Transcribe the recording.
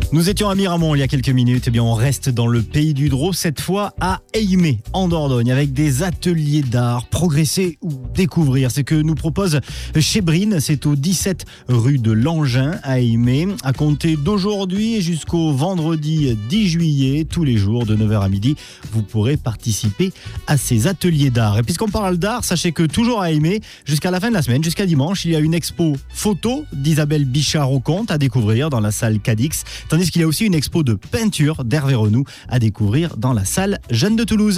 Nous étions à Miramont il y a quelques minutes. Eh bien, on reste dans le pays du Drô, cette fois à Eymet, en Dordogne, avec des ateliers d'art. Progresser ou découvrir, c'est ce que nous propose chez Brine. C'est au 17 rue de Langin à Eymet. À compter d'aujourd'hui et jusqu'au vendredi 10 juillet, tous les jours de 9h à midi, vous pourrez participer à ces ateliers d'art. Et puisqu'on parle d'art, sachez que toujours à Eymet, jusqu'à la fin de la semaine, jusqu'à dimanche, il y a une expo photo d'Isabelle Bichard-Auconte à découvrir dans la salle Cadix. Tandis qu'il y a aussi une expo de peinture d'Hervé Renoux à découvrir dans la salle Jeanne de Toulouse.